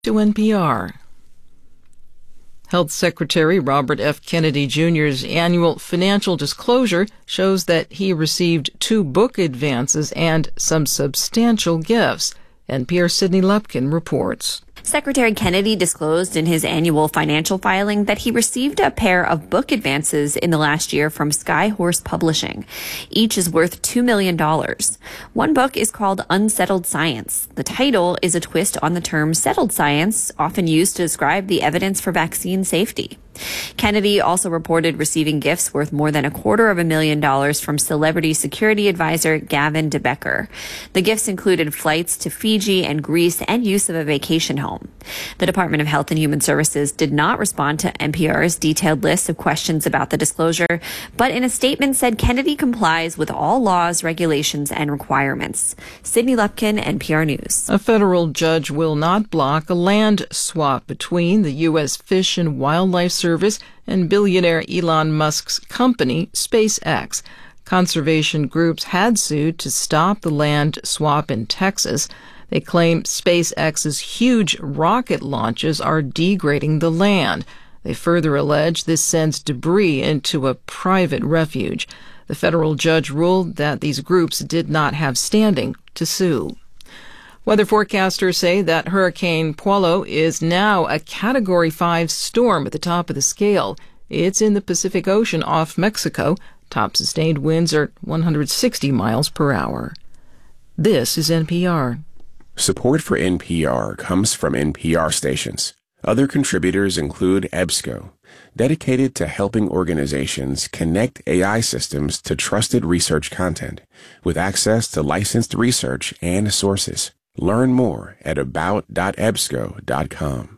To NPR. Health Secretary Robert F. Kennedy Jr.'s annual financial disclosure shows that he received 2 book advances and some substantial gifts. NPR's Sydney Lupkin reports. Secretary Kennedy disclosed in his annual financial filing that he received a pair of book advances in the last year from Skyhorse Publishing. Each is worth $2 million. One book is called Unsettled Science. The title is a twist on the term settled science, often used to describe the evidence for vaccine safety. Kennedy also reported receiving gifts worth more than $250,000 from celebrity security advisor Gavin de Becker. The gifts included flights to Fiji and Greece and use of a vacation home. The Department of Health and Human Services did not respond to NPR's detailed list of questions about the disclosure, but in a statement said Kennedy complies with all laws, regulations, and requirements. Sydney Lupkin, NPR News. A federal judge will not block a land swap between the U.S. Fish and Wildlife Service and billionaire Elon Musk's company, SpaceX. Conservation groups had sued to stop the land swap in Texas. They claim SpaceX's huge rocket launches are degrading the land. They further allege this sends debris into a private refuge. The federal judge ruled that these groups did not have standing to sue. Weather forecasters say that Hurricane Paulo is now a Category 5 storm at the top of the scale. It's in the Pacific Ocean off Mexico. Top sustained winds are 160 miles per hour. This is NPR. Support for NPR comes from NPR stations. Other contributors include EBSCO, dedicated to helping organizations connect AI systems to trusted research content with access to licensed research and sources. Learn more at about.ebsco.com.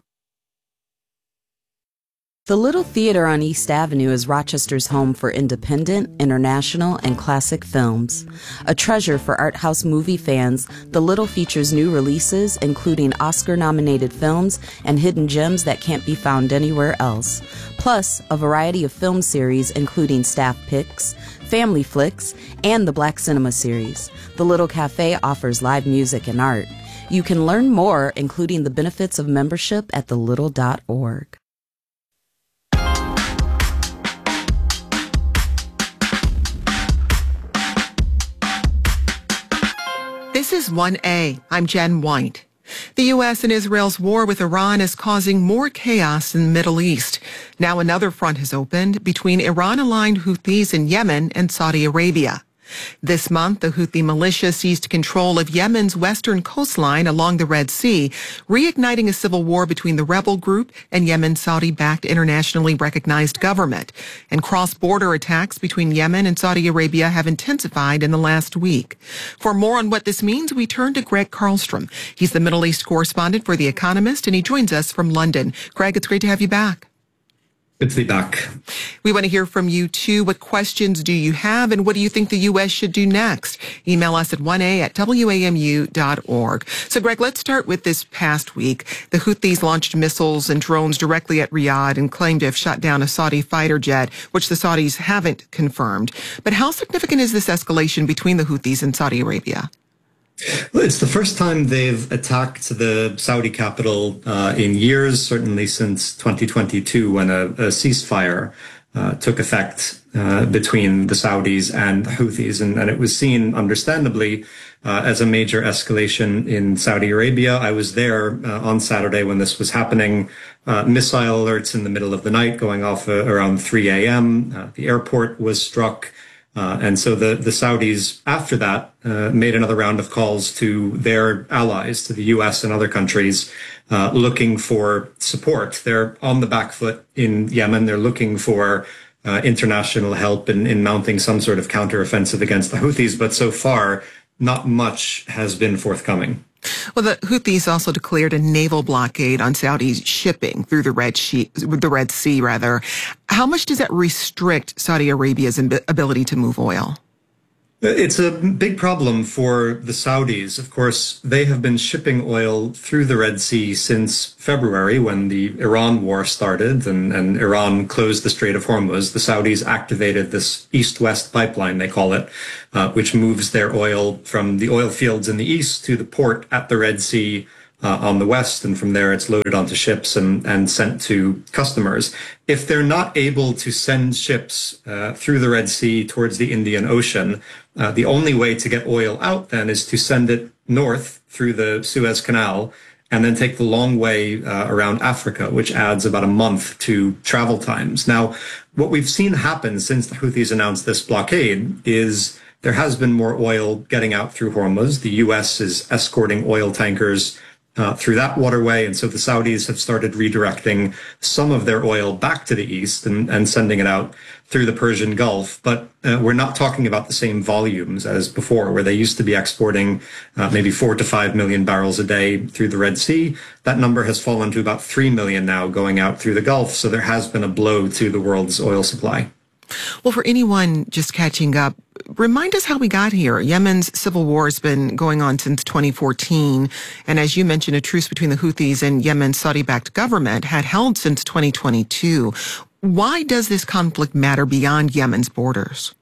The Little Theater on East Avenue is Rochester's home for independent, international, and classic films. A treasure for art house movie fans, The Little features new releases, including Oscar-nominated films and hidden gems that can't be found anywhere else. Plus, a variety of film series, including staff picks, family flicks, and the Black Cinema series. The Little Cafe offers live music and art. You can learn more, including the benefits of membership, at thelittle.org. This is 1A. I'm Jen White. The U.S. and Israel's war with Iran is causing more chaos in the Middle East. Now another front has opened between Iran-aligned Houthis in Yemen and Saudi Arabia. This month, the Houthi militia seized control of Yemen's western coastline along the Red Sea, reigniting a civil war between the rebel group and Yemen's Saudi-backed internationally recognized government. And cross-border attacks between Yemen and Saudi Arabia have intensified in the last week. For more on what this means, we turn to Greg Carlstrom. He's the Middle East correspondent for The Economist, and he joins us from London. Greg, it's great to have you back. Good to be back. We want to hear from you, too. What questions do you have, and what do you think the U.S. should do next? Email us at 1a@wamu.org. So, Greg, let's start with this past week. The Houthis launched missiles and drones directly at Riyadh and claimed to have shot down a Saudi fighter jet, which the Saudis haven't confirmed. But how significant is this escalation between the Houthis and Saudi Arabia? Well, it's the first time they've attacked the Saudi capital in years, certainly since 2022, when a ceasefire took effect between the Saudis and the Houthis. And it was seen, understandably, as a major escalation in Saudi Arabia. I was there on Saturday when this was happening. Missile alerts in the middle of the night going off around 3 a.m. The airport was struck. And so the Saudis, after that, made another round of calls to their allies, to the U.S. and other countries, looking for support. They're on the back foot in Yemen. They're looking for international help in mounting some sort of counteroffensive against the Houthis. But so far, not much has been forthcoming. Well, the Houthis also declared a naval blockade on Saudi shipping through the Red Sea. How much does that restrict Saudi Arabia's ability to move oil? It's a big problem for the Saudis. Of course, they have been shipping oil through the Red Sea since February, when the Iran war started and Iran closed the Strait of Hormuz. The Saudis activated this east-west pipeline, they call it, which moves their oil from the oil fields in the east to the port at the Red Sea on the west, and from there it's loaded onto ships and sent to customers. If they're not able to send ships through the Red Sea towards the Indian Ocean, the only way to get oil out then is to send it north through the Suez Canal and then take the long way around Africa, which adds about a month to travel times. Now, what we've seen happen since the Houthis announced this blockade is there has been more oil getting out through Hormuz. The U.S. is escorting oil tankers through that waterway. And so the Saudis have started redirecting some of their oil back to the east and sending it out through the Persian Gulf. But we're not talking about the same volumes as before, where they used to be exporting maybe 4 to 5 million barrels a day through the Red Sea. That number has fallen to about 3 million now going out through the Gulf. So there has been a blow to the world's oil supply. Well, for anyone just catching up, remind us how we got here. Yemen's civil war has been going on since 2014. And as you mentioned, a truce between the Houthis and Yemen's Saudi-backed government had held since 2022. Why does this conflict matter beyond Yemen's borders?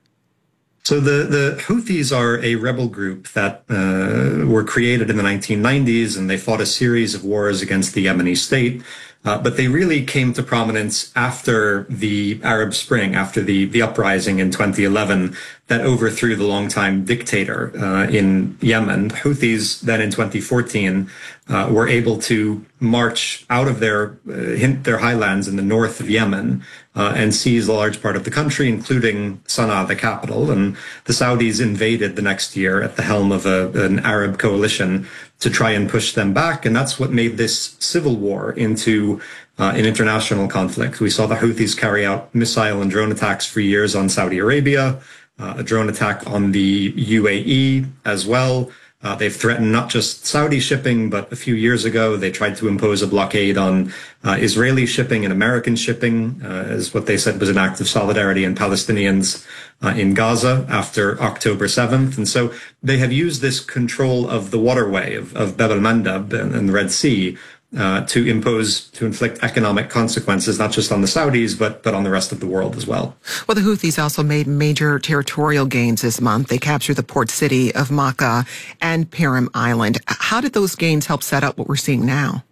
So the Houthis are a rebel group that were created in the 1990s, and they fought a series of wars against the Yemeni state. But they really came to prominence after the Arab Spring, after the uprising in 2011 that overthrew the longtime dictator in Yemen. The Houthis then in 2014 were able to march out of their highlands in the north of Yemen and seize a large part of the country, including Sana'a, the capital. And the Saudis invaded the next year at the helm of an Arab coalition to try and push them back. And that's what made this civil war into an international conflict. We saw the Houthis carry out missile and drone attacks for years on Saudi Arabia, a drone attack on the UAE as well. They've threatened not just Saudi shipping, but a few years ago, they tried to impose a blockade on Israeli shipping and American shipping, as what they said was an act of solidarity in Palestinians in Gaza after October 7th. And so they have used this control of the waterway of Bab el-Mandab and the Red Sea to inflict economic consequences, not just on the Saudis, but on the rest of the world as well. Well, the Houthis also made major territorial gains this month. They captured the port city of Makkah and Perim Island. How did those gains help set up what we're seeing now?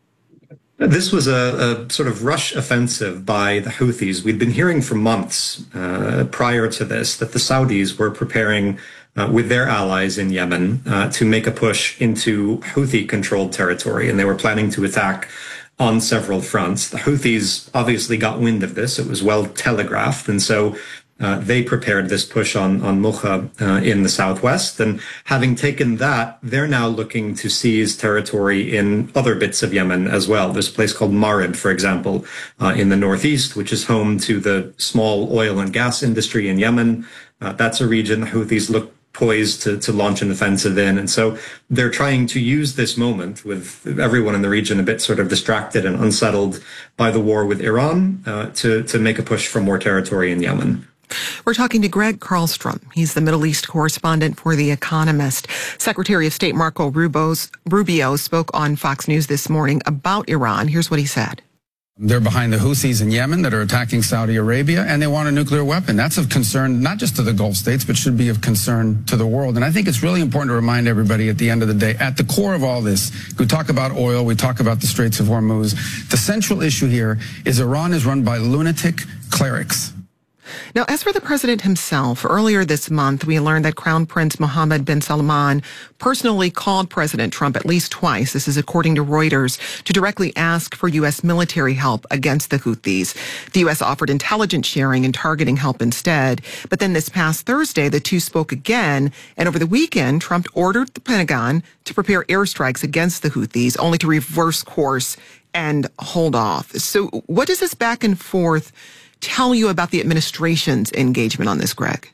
This was a sort of rush offensive by the Houthis. We'd been hearing for months prior to this that the Saudis were preparing with their allies in Yemen to make a push into Houthi-controlled territory, and they were planning to attack on several fronts. The Houthis obviously got wind of this. It was well telegraphed, and so they prepared this push on Mukha in the southwest. And having taken that, they're now looking to seize territory in other bits of Yemen as well. There's a place called Marib, for example, in the northeast, which is home to the small oil and gas industry in Yemen. That's a region the Houthis look poised to launch an offensive in. And so they're trying to use this moment with everyone in the region a bit sort of distracted and unsettled by the war with Iran to make a push for more territory in Yemen. We're talking to Greg Carlstrom. He's the Middle East correspondent for The Economist. Secretary of State Marco Rubio spoke on Fox News this morning about Iran. Here's what he said. They're behind the Houthis in Yemen that are attacking Saudi Arabia, and they want a nuclear weapon. That's of concern not just to the Gulf states, but should be of concern to the world. And I think it's really important to remind everybody at the end of the day, at the core of all this, we talk about oil, we talk about the Straits of Hormuz. The central issue here is Iran is run by lunatic clerics. Now, as for the president himself, earlier this month, we learned that Crown Prince Mohammed bin Salman personally called President Trump at least twice, this is according to Reuters, to directly ask for U.S. military help against the Houthis. The U.S. offered intelligence sharing and targeting help instead. But then this past Thursday, the two spoke again. And over the weekend, Trump ordered the Pentagon to prepare airstrikes against the Houthis, only to reverse course and hold off. So what does this back and forth tell you about the administration's engagement on this, Greg?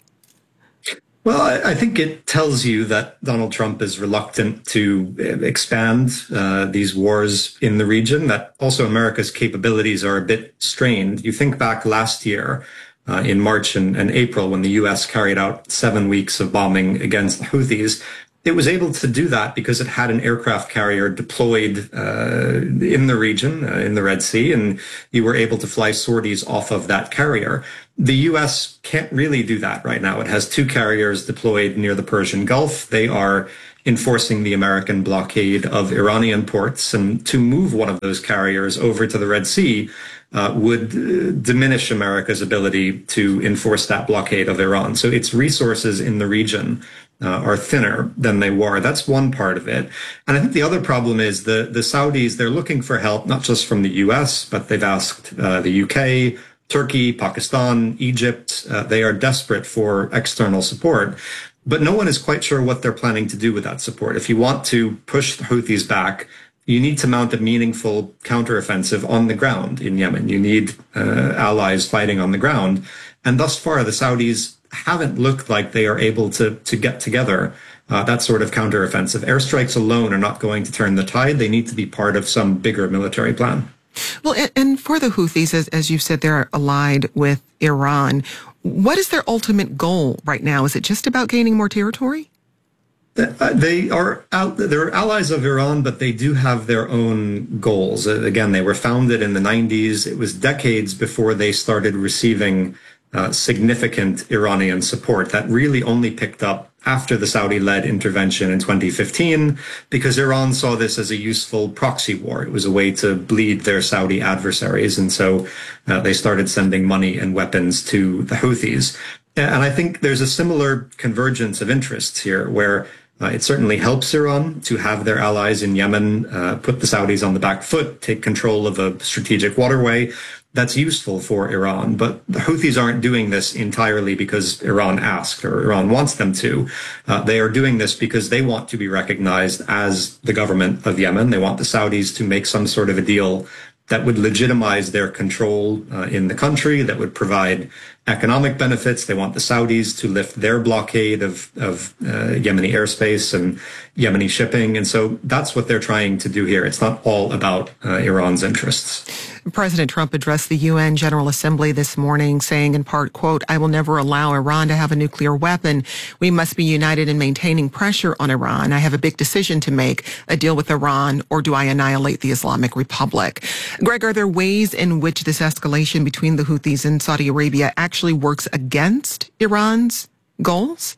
Well, I think it tells you that Donald Trump is reluctant to expand these wars in the region, that also America's capabilities are a bit strained. You think back last year in March and April when the U.S. carried out 7 weeks of bombing against the Houthis. It was able to do that because it had an aircraft carrier deployed in the region, in the Red Sea, and you were able to fly sorties off of that carrier. The U.S. can't really do that right now. It has 2 carriers deployed near the Persian Gulf. They are enforcing the American blockade of Iranian ports, and to move one of those carriers over to the Red Sea would diminish America's ability to enforce that blockade of Iran. So its resources in the region are thinner than they were. That's one part of it. And I think the other problem is the Saudis, they're looking for help, not just from the US, but they've asked the UK, Turkey, Pakistan, Egypt. They are desperate for external support. But no one is quite sure what they're planning to do with that support. If you want to push the Houthis back, you need to mount a meaningful counteroffensive on the ground in Yemen. You need allies fighting on the ground. And thus far, the Saudis haven't looked like they are able to get together that sort of counteroffensive. Airstrikes alone are not going to turn the tide. They need to be part of some bigger military plan. Well, and for the Houthis, as you said, they're allied with Iran. What is their ultimate goal right now? Is it just about gaining more territory? They're allies of Iran, but they do have their own goals. Again, they were founded in the 90s. It was decades before they started receiving significant Iranian support. That really only picked up after the Saudi-led intervention in 2015, because Iran saw this as a useful proxy war. It was a way to bleed their Saudi adversaries. And so they started sending money and weapons to the Houthis. And I think there's a similar convergence of interests here, where it certainly helps Iran to have their allies in Yemen put the Saudis on the back foot, take control of a strategic waterway. That's useful for Iran. But the Houthis aren't doing this entirely because Iran asked or Iran wants them to. They are doing this because they want to be recognized as the government of Yemen. They want the Saudis to make some sort of a deal that would legitimize their control in the country, that would provide economic benefits. They want the Saudis to lift their blockade of Yemeni airspace and Yemeni shipping. And so that's what they're trying to do here. It's not all about Iran's interests. President Trump addressed the UN General Assembly this morning, saying in part, quote, "I will never allow Iran to have a nuclear weapon. We must be united in maintaining pressure on Iran. I have a big decision to make, a deal with Iran, or do I annihilate the Islamic Republic?" Greg, are there ways in which this escalation between the Houthis and Saudi Arabia actually works against Iran's goals?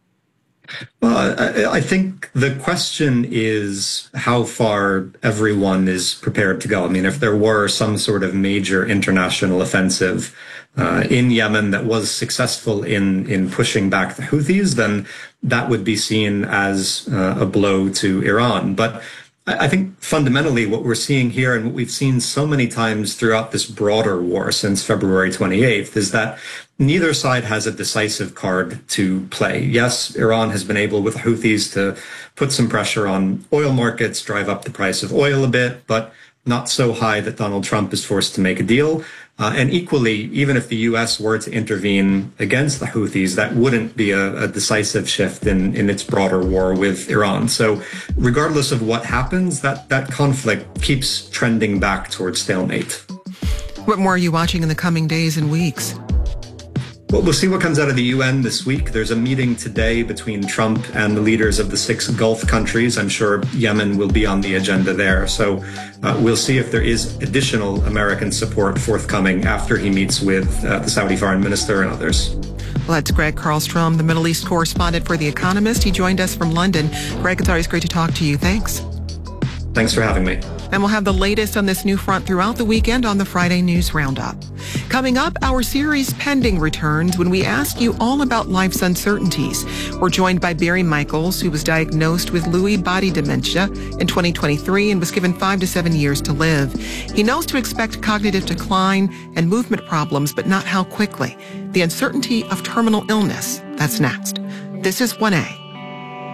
Well, I think the question is how far everyone is prepared to go. I mean, if there were some sort of major international offensive in Yemen that was successful in pushing back the Houthis, then that would be seen as a blow to Iran. But I think fundamentally what we're seeing here, and what we've seen so many times throughout this broader war since February 28th, is that neither side has a decisive card to play. Yes, Iran has been able with Houthis to put some pressure on oil markets, drive up the price of oil a bit, but not so high that Donald Trump is forced to make a deal. And equally, even if the U.S. were to intervene against the Houthis, that wouldn't be a decisive shift in its broader war with Iran. So regardless of what happens, that conflict keeps trending back towards stalemate. What more are you watching in the coming days and weeks? Well, we'll see what comes out of the UN this week. There's a meeting today between Trump and the leaders of the 6 Gulf countries. I'm sure Yemen will be on the agenda there. So we'll see if there is additional American support forthcoming after he meets with the Saudi foreign minister and others. Well, that's Greg Carlstrom, the Middle East correspondent for The Economist. He joined us from London. Greg, it's always great to talk to you. Thanks. Thanks for having me. And we'll have the latest on this new front throughout the weekend on the Friday News Roundup. Coming up, our series Pending returns when we ask you all about life's uncertainties. We're joined by Barry Michaels, who was diagnosed with Lewy body dementia in 2023 and was given 5 to 7 years to live. He knows to expect cognitive decline and movement problems, but not how quickly. The uncertainty of terminal illness. That's next. This is 1A.